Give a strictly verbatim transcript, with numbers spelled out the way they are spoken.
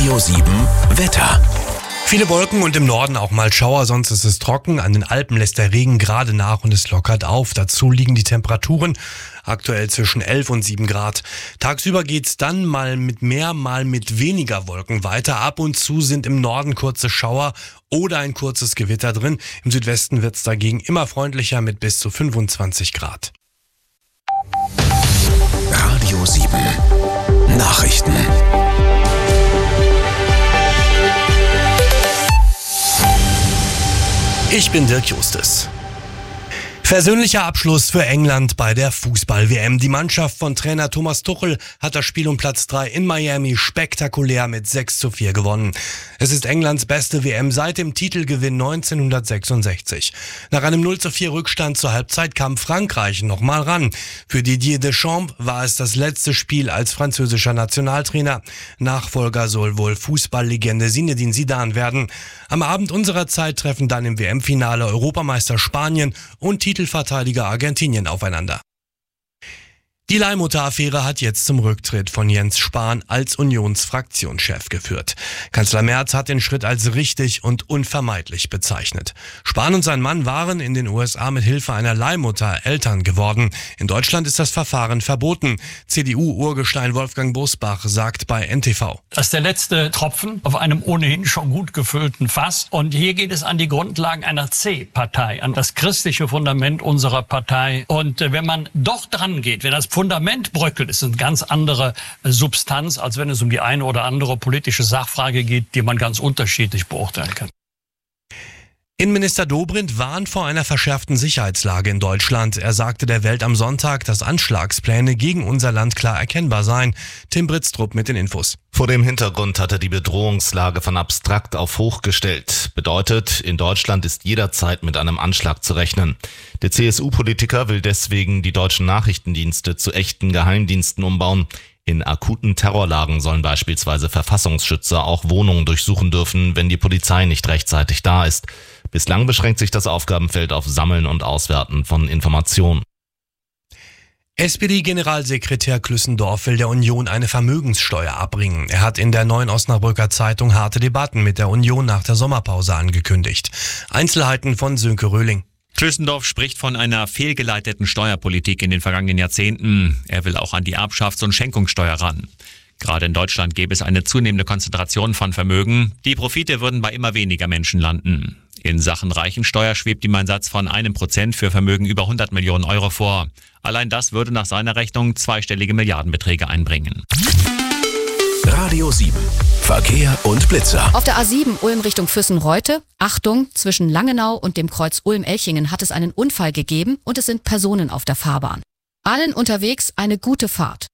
Radio sieben Wetter. Viele Wolken und im Norden auch mal Schauer, sonst ist es trocken. An den Alpen lässt der Regen gerade nach und es lockert auf. Dazu liegen die Temperaturen aktuell zwischen elf und sieben Grad. Tagsüber geht's dann mal mit mehr, mal mit weniger Wolken weiter. Ab und zu sind im Norden kurze Schauer oder ein kurzes Gewitter drin. Im Südwesten wird's dagegen immer freundlicher mit bis zu fünfundzwanzig Grad. Radio sieben Nachrichten. Ich bin Dirk Justus. Versöhnlicher Abschluss für England bei der Fußball-W M. Die Mannschaft von Trainer Thomas Tuchel hat das Spiel um Platz drei in Miami spektakulär mit sechs zu vier gewonnen. Es ist Englands beste W M seit dem Titelgewinn neunzehnhundertsechsundsechzig. Nach einem null zu vier Rückstand zur Halbzeit kam Frankreich nochmal ran. Für Didier Deschamps war es das letzte Spiel als französischer Nationaltrainer. Nachfolger soll wohl Fußballlegende Zinedine Zidane werden. Am Abend unserer Zeit treffen dann im W M-Finale Europameister Spanien und Titelverteidiger Argentinien aufeinander. Die Leihmutter-Affäre hat jetzt zum Rücktritt von Jens Spahn als Unionsfraktionschef geführt. Kanzler Merz hat den Schritt als richtig und unvermeidlich bezeichnet. Spahn und sein Mann waren in den U S A mit Hilfe einer Leihmutter Eltern geworden. In Deutschland ist das Verfahren verboten. C D U-Urgestein Wolfgang Bosbach sagt bei N T V: Das ist der letzte Tropfen auf einem ohnehin schon gut gefüllten Fass. Und hier geht es an die Grundlagen einer C-Partei, an das christliche Fundament unserer Partei. Und äh, wenn man doch dran geht, wenn das Fundament bröckelt, ist eine ganz andere Substanz, als wenn es um die eine oder andere politische Sachfrage geht, die man ganz unterschiedlich beurteilen kann. Innenminister Dobrindt warnt vor einer verschärften Sicherheitslage in Deutschland. Er sagte der Welt am Sonntag, dass Anschlagspläne gegen unser Land klar erkennbar seien. Tim Britztrup mit den Infos. Vor dem Hintergrund hat er die Bedrohungslage von abstrakt auf hoch gestellt. Bedeutet, in Deutschland ist jederzeit mit einem Anschlag zu rechnen. Der C S U-Politiker will deswegen die deutschen Nachrichtendienste zu echten Geheimdiensten umbauen. In akuten Terrorlagen sollen beispielsweise Verfassungsschützer auch Wohnungen durchsuchen dürfen, wenn die Polizei nicht rechtzeitig da ist. Bislang beschränkt sich das Aufgabenfeld auf Sammeln und Auswerten von Informationen. S P D-Generalsekretär Klüssendorf will der Union eine Vermögenssteuer abbringen. Er hat in der Neuen Osnabrücker Zeitung harte Debatten mit der Union nach der Sommerpause angekündigt. Einzelheiten von Sönke Röhling. Klüssendorf spricht von einer fehlgeleiteten Steuerpolitik in den vergangenen Jahrzehnten. Er will auch an die Erbschafts- und Schenkungssteuer ran. Gerade in Deutschland gäbe es eine zunehmende Konzentration von Vermögen. Die Profite würden bei immer weniger Menschen landen. In Sachen Reichensteuer schwebt ihm ein Satz von einem Prozent für Vermögen über hundert Millionen Euro vor. Allein das würde nach seiner Rechnung zweistellige Milliardenbeträge einbringen. Radio sieben Verkehr und Blitzer. Auf der A sieben Ulm Richtung Füssen-Reute. Achtung, zwischen Langenau und dem Kreuz Ulm-Elchingen hat es einen Unfall gegeben und es sind Personen auf der Fahrbahn. Allen unterwegs eine gute Fahrt.